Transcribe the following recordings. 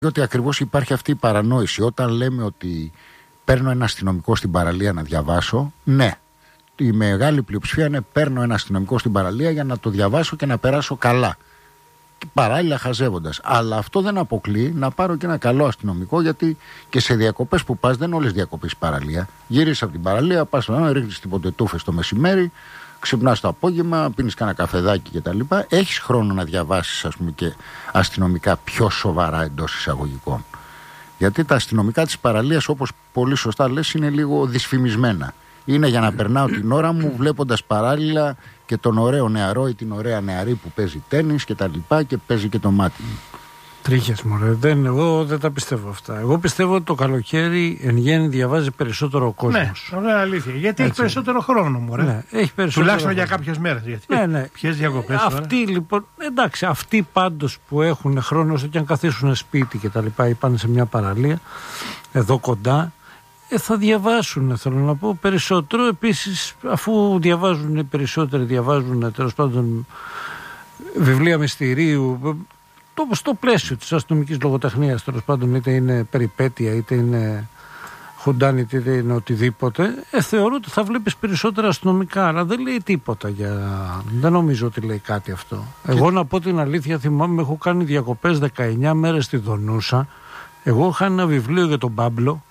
Διότι ακριβώς υπάρχει αυτή η παρανόηση. Όταν λέμε ότι παίρνω ένα αστυνομικό στην παραλία να διαβάσω, ναι. Η μεγάλη πλειοψηφία είναι παίρνω ένα αστυνομικό στην παραλία για να το διαβάσω και να περάσω καλά. Παράλληλα χαζεύοντας. Αλλά αυτό δεν αποκλείει να πάρω και ένα καλό αστυνομικό, γιατί και σε διακοπές που πας, δεν είναι όλες διακοπές παραλία. Γύρισες από την παραλία, πας να ρίχνεις την ποντετούφες το μεσημέρι, ξυπνάς το απόγευμα, πίνεις κανένα καφεδάκι κτλ. Έχεις χρόνο να διαβάσεις, ας πούμε, και αστυνομικά πιο σοβαρά εντός εισαγωγικών. Γιατί τα αστυνομικά της παραλίας, όπως πολύ σωστά λες, είναι λίγο δυσφημισμένα. Είναι για να περνάω την ώρα μου βλέποντας παράλληλα και τον ωραίο νεαρό ή την ωραία νεαρή που παίζει τένις και τα λοιπά και παίζει και το μάτι μου. Τρίχες μωρέ, εγώ δεν τα πιστεύω αυτά. Εγώ πιστεύω ότι το καλοκαίρι εν γέννη διαβάζει περισσότερο ο κόσμος. Ναι, ωραία αλήθεια. Γιατί έχει περισσότερο χρόνο μωρέ. Ναι, έχει περισσότερο τουλάχιστον χρόνο. για κάποιες μέρες. Γιατί Ναι. ποιες διακοπές τώρα. Αυτοί λοιπόν, εντάξει, αυτοί πάντως που έχουν χρόνο, όσο και αν καθίσουν σπίτι και τα λοιπά ή πάνε σε μια παραλία εδώ κοντά, θα διαβάσουν, θέλω να πω, περισσότερο. Επίσης, αφού διαβάζουν οι περισσότεροι, διαβάζουν τέλος πάντων βιβλία μυστηρίου, στο πλαίσιο της αστυνομικής λογοτεχνίας, τέλος πάντων, είτε είναι περιπέτεια, είτε είναι χουντάνιτη, είτε είναι οτιδήποτε, θεωρώ ότι θα βλέπεις περισσότερα αστυνομικά, αλλά δεν λέει τίποτα δεν νομίζω ότι λέει κάτι αυτό. Εγώ να πω την αλήθεια, θυμάμαι, έχω κάνει διακοπές 19 μέρες στη Δονούσα. Εγώ είχα ένα βιβλίο για τον Πάμπλο,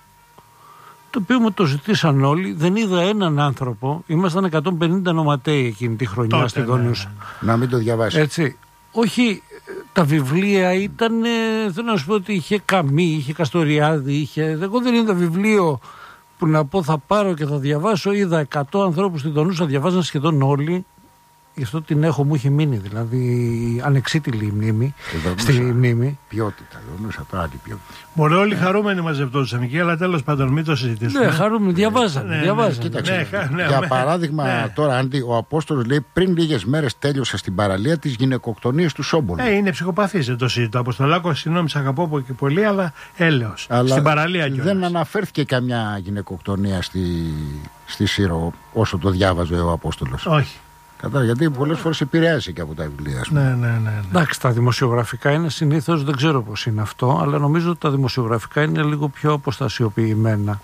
το οποίο μου το ζητήσαν όλοι. Δεν είδα έναν άνθρωπο. Ήμασταν 150 νοματέοι εκείνη τη χρονιά στη Δονούσα. Να μην το διαβάσει. Έτσι. Όχι, τα βιβλία ήταν. Θέλω να σου πω ότι είχε Καμί, είχε Καστοριάδη, εγώ δεν είδα βιβλίο που να πω θα πάρω και θα διαβάσω. Είδα 100 ανθρώπους στη Δονούσα, διαβάζαν σχεδόν όλοι. Γι' αυτό την έχω, μου έχει μείνει, δηλαδή ανεξίτηλη η μνήμη. Στη μνήμη. Ποιότητα, Δονούσα, πράγματι ποιότητα. Μωρέ, όλοι χαρούμενοι μαζευτόντουσαν εκεί, αλλά τέλος πάντων μην το συζητήσουμε. Ναι, χαρούμενοι, διαβάζανε. Κοίταξε, για παράδειγμα, τώρα, Άντι, ο Απόστολος λέει πριν λίγες μέρες τέλειωσε στην παραλία τις γυναικοκτονίες του Σόμπολου. Είναι ψυχοπαθής, δεν το συζητώ. Αποστολάκο, συγγνώμη, σ' αγαπώ και πολύ, αλλά έλεος. Στην παραλία κιόλας. Δεν αναφέρθηκε καμιά γυναικοκτονία στη Σύρο όσο το διάβαζε ο Απόστολος. Όχι. Γιατί πολλές φορές επηρεάζει και από τα βιβλία. Ναι. Εντάξει, τα δημοσιογραφικά είναι συνήθως, δεν ξέρω πώς είναι αυτό, αλλά νομίζω ότι τα δημοσιογραφικά είναι λίγο πιο αποστασιοποιημένα.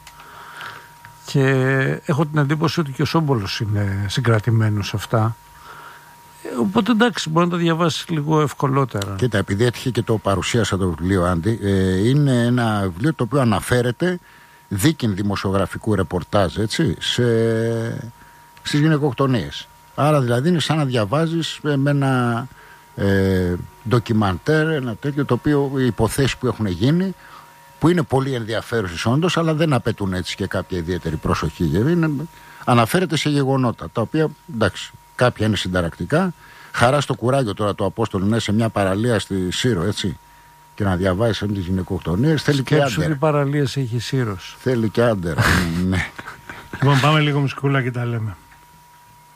Και έχω την εντύπωση ότι και ο Σόμπολος είναι συγκρατημένος σε αυτά. Οπότε εντάξει, μπορεί να τα διαβάσει λίγο ευκολότερα. Κοίτα, επειδή έτυχε και το παρουσίασα το βιβλίο, Άντι, είναι ένα βιβλίο το οποίο αναφέρεται δίκην δημοσιογραφικού ρεπορτάζ, έτσι, στις γυναικοκτονίες. Άρα δηλαδή είναι σαν να διαβάζεις με ένα ντοκιμαντέρ, ένα τέτοιο, το οποίο οι υποθέσεις που έχουν γίνει, που είναι πολύ ενδιαφέρουσες όντως, αλλά δεν απαιτούν έτσι και κάποια ιδιαίτερη προσοχή. Γιατί αναφέρεται σε γεγονότα, τα οποία εντάξει, κάποια είναι συνταρακτικά. Χαρά στο κουράγιο τώρα του Απόστολου να σε μια παραλία στη Σύρο, έτσι, και να διαβάζεις τις γυναικοκτονίες. Θέλει και άντερα. Σκέψου τι παραλίες έχει Σύρος. Θέλει και άντερα. Ναι. Λοιπόν, πάμε λίγο μουσικούλα και τα λέμε.